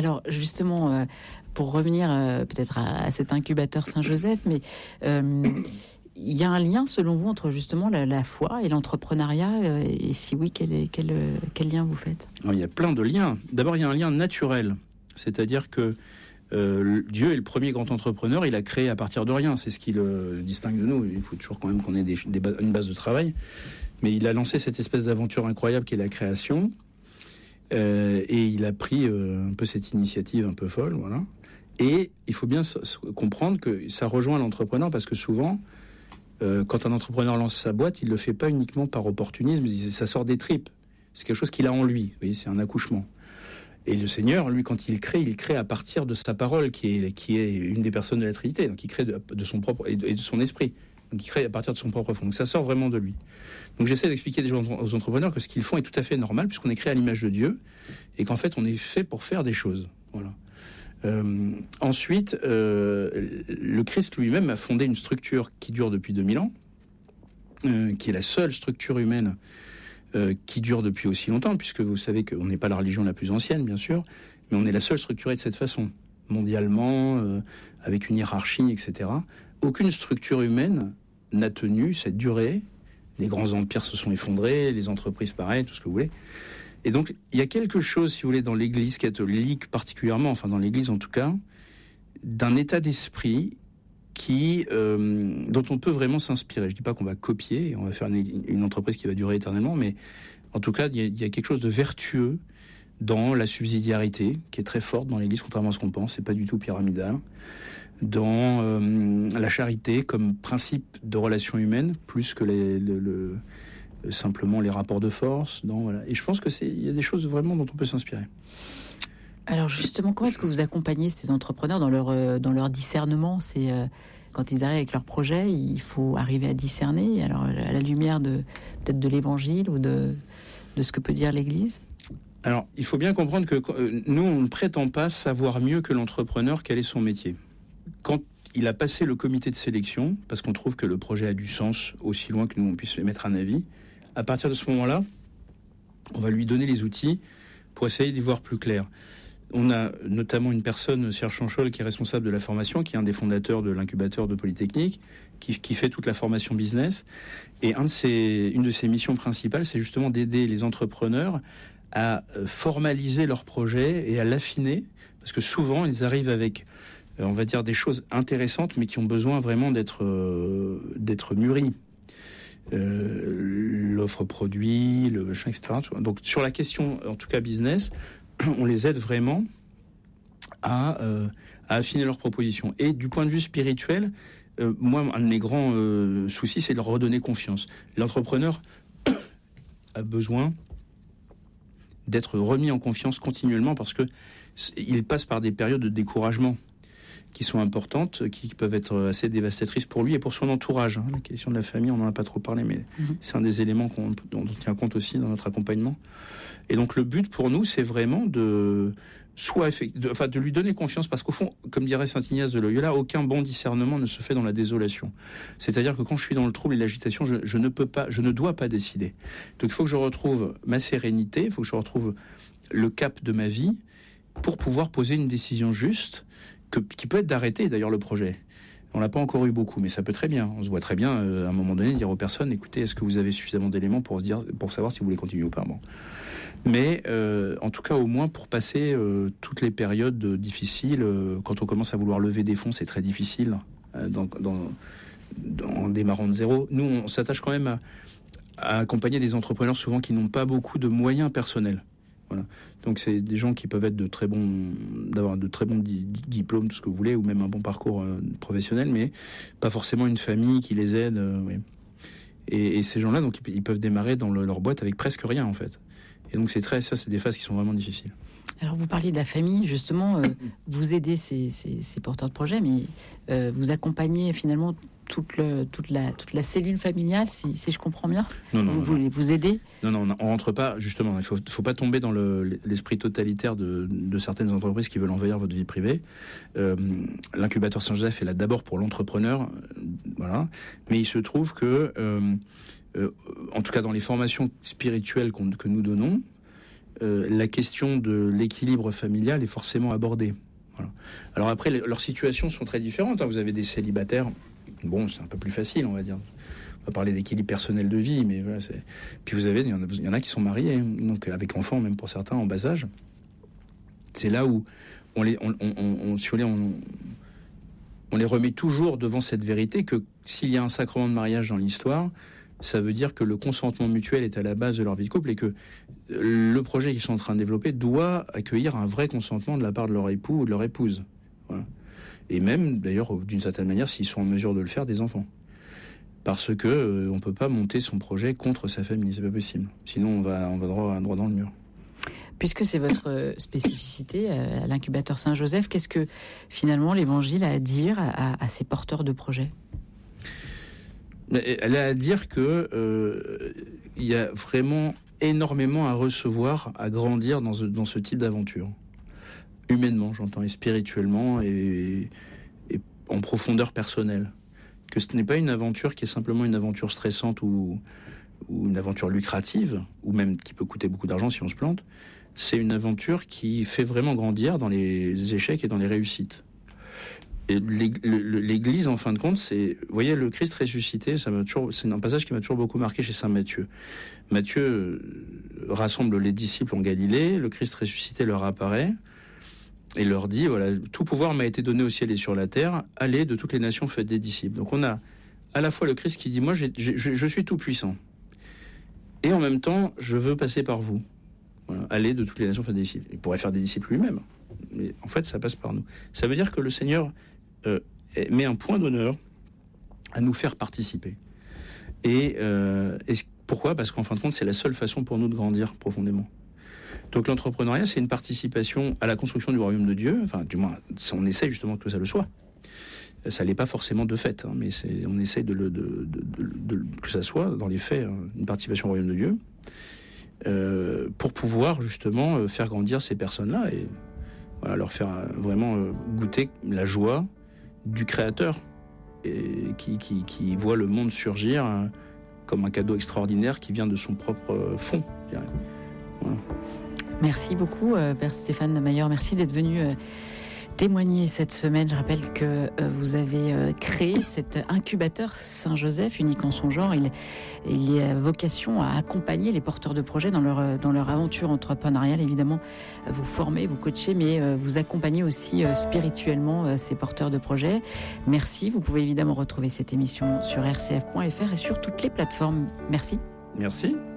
Alors justement, pour revenir peut-être à cet incubateur Saint-Joseph, mais il y a un lien selon vous entre justement la foi et l'entrepreneuriat, et si oui, quel lien vous faites? Alors, il y a plein de liens. D'abord, il y a un lien naturel, c'est-à-dire que Dieu est le premier grand entrepreneur, il a créé à partir de rien, c'est ce qui le distingue de nous. Il faut toujours quand même qu'on ait une base de travail, mais il a lancé cette espèce d'aventure incroyable qui est la création, et il a pris un peu cette initiative un peu folle, voilà. Et il faut bien comprendre que ça rejoint l'entrepreneur, parce que souvent, quand un entrepreneur lance sa boîte, il le fait pas uniquement par opportunisme, ça sort des tripes. C'est quelque chose qu'il a en lui. Vous voyez, c'est un accouchement. Et le Seigneur, lui, quand il crée à partir de sa parole, qui est une des personnes de la Trinité. Donc il crée de son propre et de son esprit. Donc il crée à partir de son propre fond. Donc ça sort vraiment de lui. Donc j'essaie d'expliquer aux entrepreneurs que ce qu'ils font est tout à fait normal, puisqu'on est créé à l'image de Dieu, et qu'en fait on est fait pour faire des choses. Voilà. Ensuite, le Christ lui-même a fondé une structure qui dure depuis 2000 ans, qui est la seule structure humaine qui dure depuis aussi longtemps, puisque vous savez qu'on n'est pas la religion la plus ancienne, bien sûr, mais on est la seule structurée de cette façon, mondialement, avec une hiérarchie, etc. Aucune structure humaine n'a tenu cette durée. Les grands empires se sont effondrés, les entreprises pareil, tout ce que vous voulez. Et donc, il y a quelque chose, si vous voulez, dans l'Église catholique particulièrement, enfin dans l'Église en tout cas, d'un état d'esprit dont on peut vraiment s'inspirer. Je dis pas qu'on va copier et on va faire une entreprise qui va durer éternellement, mais en tout cas, il y a quelque chose de vertueux dans la subsidiarité, qui est très forte dans l'Église, contrairement à ce qu'on pense. C'est pas du tout pyramidal. Dans la charité comme principe de relation humaine, plus que simplement les rapports de force. Voilà. Et je pense que il y a des choses vraiment dont on peut s'inspirer. Alors justement, comment est-ce que vous accompagnez ces entrepreneurs dans leur discernement? C'est quand ils arrivent avec leur projet, il faut arriver à discerner. Alors à la lumière peut-être de l'Évangile ou de ce que peut dire l'Église. Alors il faut bien comprendre que nous, on ne prétend pas savoir mieux que l'entrepreneur quel est son métier. Quand il a passé le comité de sélection, parce qu'on trouve que le projet a du sens aussi loin que nous on puisse émettre un avis, à partir de ce moment-là, on va lui donner les outils pour essayer d'y voir plus clair. On a notamment une personne, Serge Chanchol, qui est responsable de la formation, qui est un des fondateurs de l'incubateur de Polytechnique, qui fait toute la formation business. Et une de ses missions principales, c'est justement d'aider les entrepreneurs à formaliser leur projet et à l'affiner, parce que souvent, ils arrivent avec, on va dire, des choses intéressantes, mais qui ont besoin vraiment d'être mûries. L'offre produit, le machin, etc. Donc sur la question, en tout cas business, on les aide vraiment à affiner leurs propositions. Et du point de vue spirituel, moi, un de mes grands soucis, c'est de leur redonner confiance. L'entrepreneur a besoin d'être remis en confiance continuellement, parce que il passe par des périodes de découragement qui sont importantes, qui peuvent être assez dévastatrices pour lui et pour son entourage. La question de la famille, on n'en a pas trop parlé, mais c'est un des éléments dont on tient compte aussi dans notre accompagnement. Et donc le but pour nous, c'est vraiment de lui donner confiance, parce qu'au fond, comme dirait saint Ignace de Loyola, aucun bon discernement ne se fait dans la désolation. C'est-à-dire que quand je suis dans le trouble et l'agitation, je ne dois pas décider. Donc il faut que je retrouve ma sérénité, il faut que je retrouve le cap de ma vie pour pouvoir poser une décision juste, qui peut être d'arrêter d'ailleurs le projet. On l'a pas encore eu beaucoup, mais ça peut très bien. On se voit très bien à un moment donné dire aux personnes: écoutez, est-ce que vous avez suffisamment d'éléments pour savoir si vous voulez continuer ou pas. Bon. Mais en tout cas, au moins pour passer toutes les périodes difficiles. Quand on commence à vouloir lever des fonds, c'est très difficile en démarrant de zéro. Nous, on s'attache quand même à accompagner des entrepreneurs souvent qui n'ont pas beaucoup de moyens personnels. Voilà. Donc c'est des gens qui peuvent être d'avoir de très bons diplômes, tout ce que vous voulez, ou même un bon parcours professionnel, mais pas forcément une famille qui les aide. Oui. Et ces gens-là, donc ils peuvent démarrer dans leur boîte avec presque rien en fait. Et donc c'est des phases qui sont vraiment difficiles. Alors vous parliez de la famille, justement, vous aidez ces porteurs de projets, mais vous accompagnez finalement toute la cellule familiale, si je comprends bien. Non. Vous aidez. Non, on rentre pas, justement. Il faut pas tomber dans l'esprit totalitaire de certaines entreprises qui veulent envahir votre vie privée. L'incubateur Saint-Joseph est là d'abord pour l'entrepreneur, voilà. Mais il se trouve que, en tout cas dans les formations spirituelles que nous donnons, la question de l'équilibre familial est forcément abordée. Voilà. Alors après, leurs situations sont très différentes. Vous avez des célibataires, bon, c'est un peu plus facile, on va dire. On va parler d'équilibre personnel de vie, mais voilà, puis il y en a qui sont mariés, donc avec enfants, même pour certains, en bas âge. C'est là où on les remet toujours devant cette vérité que s'il y a un sacrement de mariage dans l'histoire, ça veut dire que le consentement mutuel est à la base de leur vie de couple et que le projet qu'ils sont en train de développer doit accueillir un vrai consentement de la part de leur époux ou de leur épouse. Voilà. Et même, d'ailleurs, d'une certaine manière, s'ils sont en mesure de le faire, des enfants. Parce que on peut pas monter son projet contre sa famille, c'est pas possible. Sinon, on va droit dans le mur. Puisque c'est votre spécificité à l'incubateur Saint-Joseph, qu'est-ce que finalement l'Évangile a à dire à ces porteurs de projets ? Elle a à dire que il y a vraiment énormément à recevoir, à grandir dans ce type d'aventure. Humainement, j'entends, et spirituellement, et en profondeur personnelle. Que ce n'est pas une aventure qui est simplement une aventure stressante ou une aventure lucrative, ou même qui peut coûter beaucoup d'argent si on se plante. C'est une aventure qui fait vraiment grandir dans les échecs et dans les réussites. Et l'Église, en fin de compte, vous voyez, le Christ ressuscité, c'est un passage qui m'a toujours beaucoup marqué chez saint Matthieu. Matthieu rassemble les disciples en Galilée, le Christ ressuscité leur apparaît et leur dit, voilà, tout pouvoir m'a été donné au ciel et sur la terre, allez de toutes les nations, faites des disciples. Donc on a à la fois le Christ qui dit, moi je suis tout puissant, et en même temps, je veux passer par vous. Voilà, allez de toutes les nations, faites des disciples. Il pourrait faire des disciples lui-même, mais en fait ça passe par nous. Ça veut dire que le Seigneur met un point d'honneur à nous faire participer. Et pourquoi ? Parce qu'en fin de compte, c'est la seule façon pour nous de grandir profondément. Donc l'entrepreneuriat, c'est une participation à la construction du royaume de Dieu. Enfin, du moins, on essaie justement que ça le soit. Ça l'est pas forcément de fait, mais on essaie que ça soit, dans les faits, une participation au royaume de Dieu, pour pouvoir justement faire grandir ces personnes-là et voilà, leur faire vraiment goûter la joie du Créateur, et qui voit le monde surgir comme un cadeau extraordinaire qui vient de son propre fond. Voilà. Merci beaucoup, Père Stéphane Mayer. Merci d'être venu témoigner cette semaine. Je rappelle que vous avez créé cet incubateur Saint-Joseph, unique en son genre. Il a vocation à accompagner les porteurs de projets dans leur aventure entrepreneuriale. Évidemment, vous formez, vous coachez, mais vous accompagnez aussi spirituellement ces porteurs de projets. Merci. Vous pouvez évidemment retrouver cette émission sur rcf.fr et sur toutes les plateformes. Merci. Merci.